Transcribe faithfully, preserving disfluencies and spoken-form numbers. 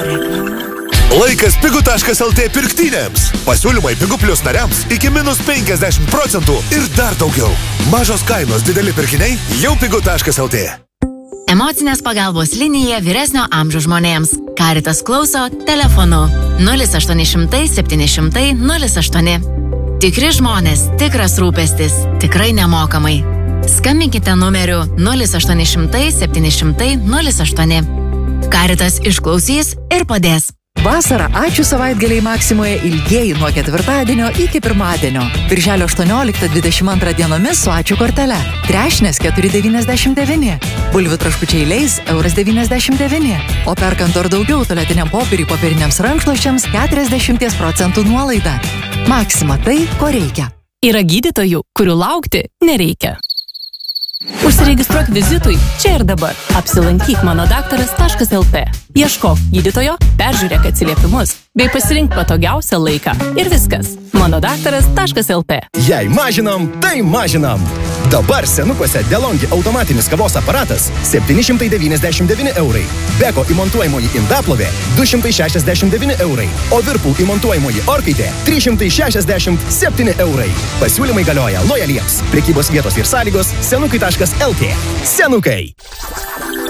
Laikas pigu taškas el tė pirktynėms. Pasiūlymai Pigu Plus nariams iki minus penkiasdešimt procentų ir dar daugiau. Mažos kainos, dideli pirkiniai, jau Pigu taškas el tė. Emocinės pagalbos linija vyresnio amžiaus žmonėms. Caritas klauso telefonu nulis aštuoni šimtai septyni šimtai nulis aštuoni. Tikri žmonės, tikras rūpestis, tikrai nemokamai. Skambinkite numeriu nulis aštuoni šimtai septyni šimtai nulis aštuoni. Caritas išklausys ir padės. Vasarą ačiū savaitgaliai Maksimoje ilgieji nuo ketvirtadienio iki pirmadienio. Birželio aštuonioliktą dvidešimt antrą dienomis su ačiū kortele. Trešnės keturi devyniasdešimt devyni. Bulvių traškučiai leis euras devyniasdešimt devyni. O perkant dar daugiau tualetiniam popieriui popieriniams rankšluosčiams keturiasdešimt procentų nuolaida. Maksima tai, ko reikia. Yra gydytojų, kurių laukti nereikia. Užsiregistruok vizitui čia ir dabar. Apsilankyk mano daktaras taškas el tė. Ieškok gydytojo, peržiūrėk atsiliepimus, bei pasirink patogiausią laiką. Ir viskas. mano daktaras taškas el tė. Jei mažinam, tai mažinam. Dabar senukuose DeLonghi automatinis kavos aparatas septyni šimtai devyniasdešimt devyni eurai. Beko įmontuojamoji indaplovė du šimtai šešiasdešimt devyni eurai. O Whirlpool įmontuojamoji orkaitė trys šimtai šešiasdešimt septyni eurai. Pasiūlymai galioja lojaliems. Prekybos vietos ir sąlygos senukai taškas el tė. Senukai.